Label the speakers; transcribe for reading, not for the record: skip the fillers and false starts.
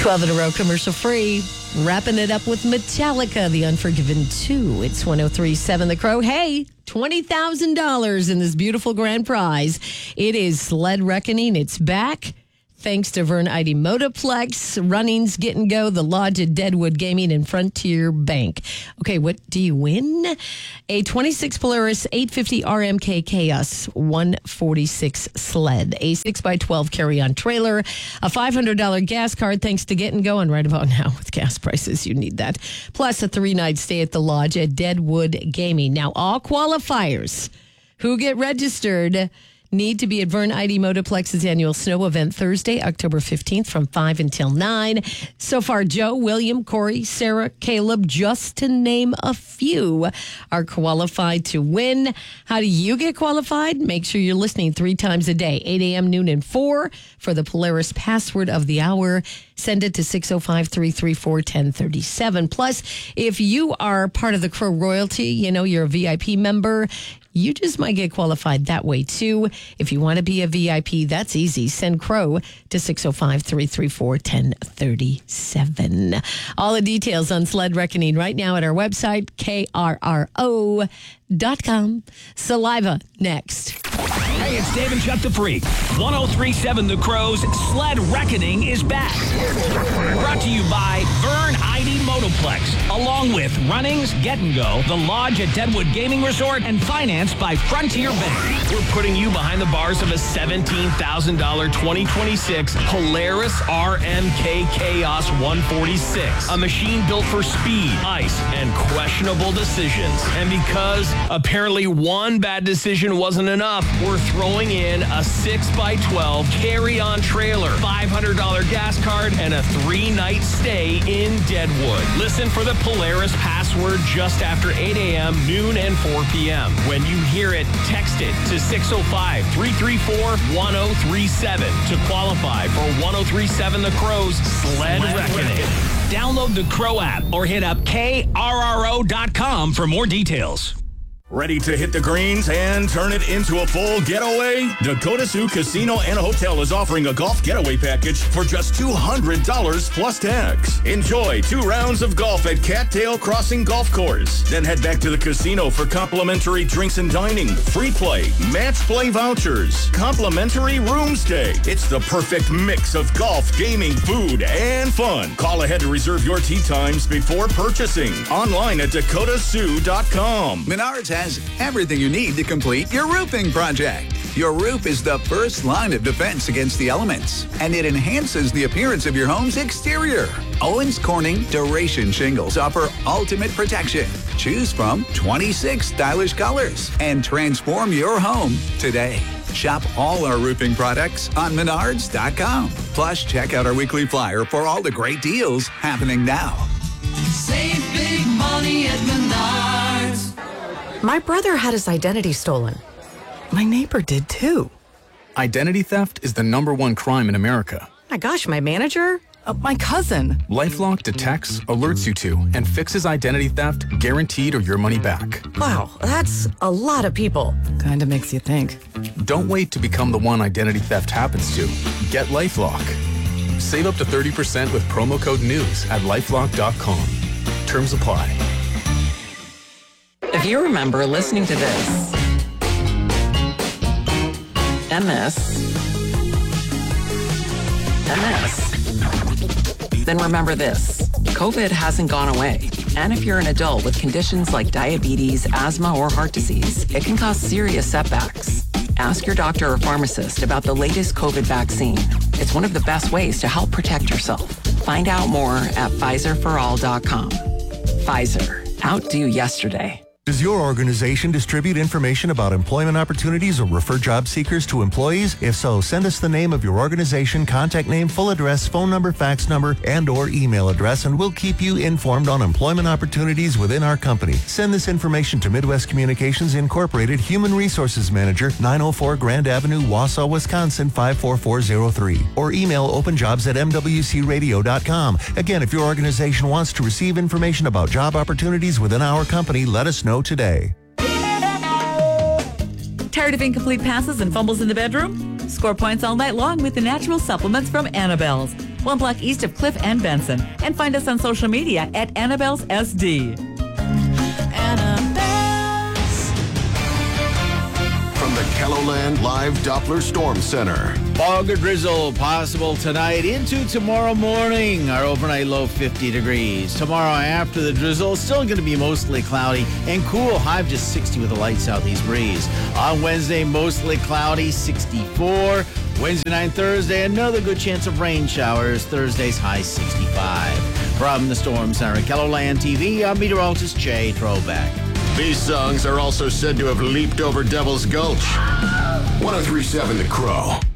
Speaker 1: 12 in a row, commercial free. Wrapping it up with Metallica, The Unforgiven 2. It's 103.7 The Crow. Hey, $20,000 in this beautiful grand prize. It is Sled Reckoning. It's back. Thanks to Vern ID Motoplex, Runnings, Get and Go, The Lodge at Deadwood Gaming, and Frontier Bank. Okay, what do you win? A 26 Polaris 850 RMK Chaos 146 sled, a 6x12 carry-on trailer, a $500 gas card thanks to Get and Go, and right about now with gas prices, you need that. Plus a 3-night stay at the Lodge at Deadwood Gaming. Now, all qualifiers who get registered need to be at Vern ID Motoplex's annual snow event Thursday, October 15th from 5 until 9. So far, Joe, William, Corey, Sarah, Caleb, just to name a few, are qualified to win. How do you get qualified? Make sure you're listening 3 times a day, 8 a.m., noon, and 4 for the Polaris password of the hour. Send it to 605-334-1037. Plus, if you are part of the Crow royalty, you're a VIP member, you just might get qualified that way, too. If you want to be a VIP, that's easy. Send Crow to 605-334-1037. All the details on Sled Reckoning right now at our website, krro.com. Saliva next.
Speaker 2: Hey, it's Dave and Chuck the Freak. 103.7 The Crow's Sled Reckoning is back. Brought to you by Vern ID Motoplex, along with Runnings, Get and Go, The Lodge at Deadwood Gaming Resort, and financed by Frontier Bank. We're putting you behind the bars of a $17,000 2026 Polaris RMK Chaos 146, a machine built for speed, ice, and questionable decisions. And because apparently one bad decision wasn't enough, we're throwing in a 6x12 carry-on trailer, $500 gas card, and a 3-night stay in Deadwood. Listen for the Polaris password just after 8 a.m., noon, and 4 p.m. When you hear it, text it to 605-334-1037 to qualify for 103.7 The Crow's Sled Reckoning. Download the Crow app or hit up krro.com for more details.
Speaker 3: Ready to hit the greens and turn it into a full getaway? Dakota Sioux Casino and Hotel is offering a golf getaway package for just $200 plus tax. Enjoy 2 rounds of golf at Cattail Crossing Golf Course. Then head back to the casino for complimentary drinks and dining, free play, match play vouchers, complimentary room stay. It's the perfect mix of golf, gaming, food, and fun. Call ahead to reserve your tee times before purchasing. Online at dakotasioux.com.
Speaker 4: Menards has everything you need to complete your roofing project. Your roof is the first line of defense against the elements, and it enhances the appearance of your home's exterior. Owens Corning Duration Shingles offer ultimate protection. Choose from 26 stylish colors and transform your home today. Shop all our roofing products on Menards.com. Plus, check out our weekly flyer for all the great deals happening now.
Speaker 5: Save big money at Menards.
Speaker 6: My brother had his identity stolen. My neighbor did too.
Speaker 7: Identity theft is the #1 crime in America.
Speaker 6: My gosh, my manager? My cousin.
Speaker 7: LifeLock detects, alerts you to, and fixes identity theft guaranteed or your money back.
Speaker 6: Wow, that's a lot of people. Kinda makes you think.
Speaker 7: Don't wait to become the one identity theft happens to. Get LifeLock. Save up to 30% with promo code NEWS at LifeLock.com. Terms apply.
Speaker 8: If you remember listening to this, MS, then remember this. COVID hasn't gone away. And if you're an adult with conditions like diabetes, asthma, or heart disease, it can cause serious setbacks. Ask your doctor or pharmacist about the latest COVID vaccine. It's one of the best ways to help protect yourself. Find out more at PfizerForAll.com. Pfizer. Outdo yesterday.
Speaker 9: Does your organization distribute information about employment opportunities or refer job seekers to employees? If so, send us the name of your organization, contact name, full address, phone number, fax number, and or email address, and we'll keep you informed on employment opportunities within our company. Send this information to Midwest Communications Incorporated, Human Resources Manager, 904 Grand Avenue, Wausau, Wisconsin, 54403. Or email openjobs@mwcradio.com. Again, if your organization wants to receive information about job opportunities within our company, let us know today.
Speaker 10: Tired of incomplete passes and fumbles in the bedroom? Score points all night long with the natural supplements from Annabelle's. 1 block east of Cliff and Benson. And find us on social media at Annabelle's SD.
Speaker 11: From the KELOLAND Live Doppler Storm Center.
Speaker 12: Fog or drizzle possible tonight into tomorrow morning. Our overnight low 50 degrees. Tomorrow after the drizzle, still going to be mostly cloudy and cool. High of just 60 with a light southeast breeze. On Wednesday, mostly cloudy, 64. Wednesday night and Thursday, another good chance of rain showers. Thursday's high 65. From the Storm Center at KELOLAND TV, I'm meteorologist Jay Trobeck.
Speaker 11: These songs are also said to have leaped over Devil's Gulch. 103.7 The Crow.